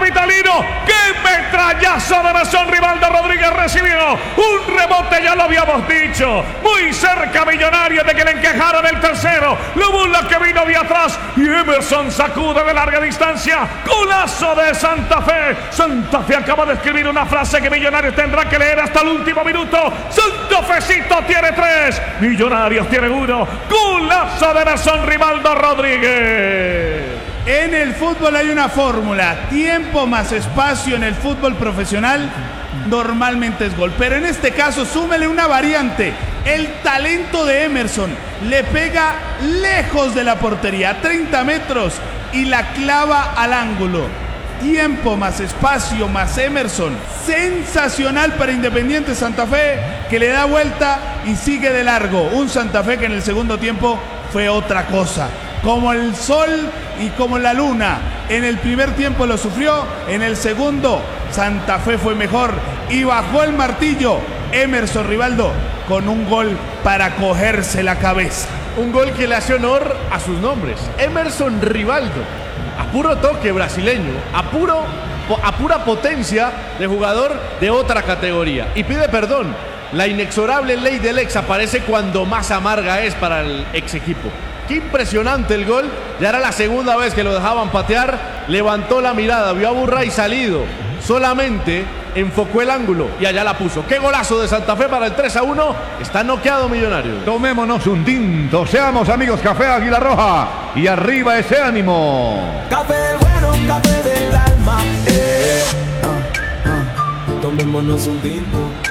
capitalino. ¡Qué metrallazo de Emerson Rivaldo Rodríguez recibió! Un rebote, ya lo habíamos dicho. Muy cerca Millonarios de que le encajaron el tercero. Lo burla que vino de atrás y Emerson sacude de larga distancia. Golazo de Santa Fe. Santa Fe acaba de escribir una frase que Millonarios tendrá que leer hasta el último minuto. Santa Fecito tiene 3, Millonarios tiene 1. Golazo de Emerson Rivaldo Rodríguez. En el fútbol hay una fórmula: tiempo más espacio en el fútbol profesional normalmente es gol, pero en este caso súmele una variante. El talento de Emerson le pega lejos de la portería, a 30 metros, y la clava al ángulo. Tiempo más espacio más Emerson. Sensacional para Independiente Santa Fe, que le da vuelta y sigue de largo. Un Santa Fe que en el segundo tiempo fue otra cosa. Como el sol y como la luna. En el primer tiempo lo sufrió, en el segundo Santa Fe fue mejor y bajó el martillo Emerson Rivaldo con un gol para cogerse la cabeza. Un gol que le hace honor a sus nombres: Emerson Rivaldo, a puro toque brasileño, a pura potencia de jugador de otra categoría. Y pide perdón. La inexorable ley del ex aparece cuando más amarga es para el ex equipo. Qué impresionante el gol. Ya era la segunda vez que lo dejaban patear. Levantó la mirada, vio a Burray salido. Solamente enfocó el ángulo y allá la puso. Qué golazo de Santa Fe para el 3-1. Está noqueado Millonarios. Tomémonos un tinto. Seamos amigos Café Águila Roja. Y arriba ese ánimo. Café bueno, café del alma. Tomémonos un tinto.